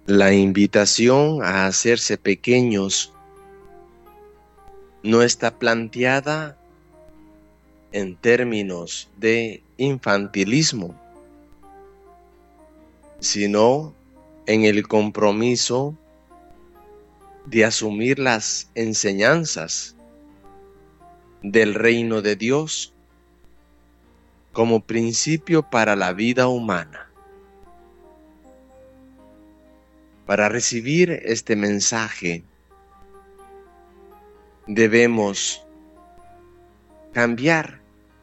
La invitación a hacerse pequeños no está planteada en términos de infantilismo, sino en el compromiso de asumir las enseñanzas del reino de Dios como principio para la vida humana. Para recibir este mensaje, debemos cambiar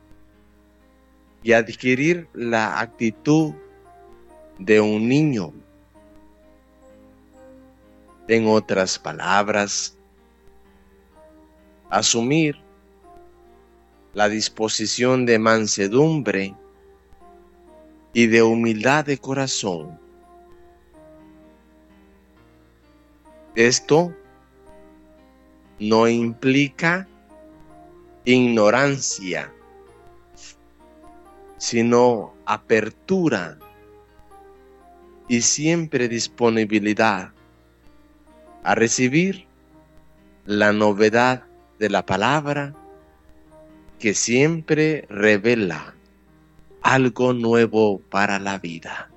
y adquirir la actitud de un niño. En otras palabras, asumir la disposición de mansedumbre y de humildad de corazón. Esto no implica ignorancia, sino apertura y siempre disponibilidad a recibir la novedad de la palabra que siempre revela algo nuevo para la vida.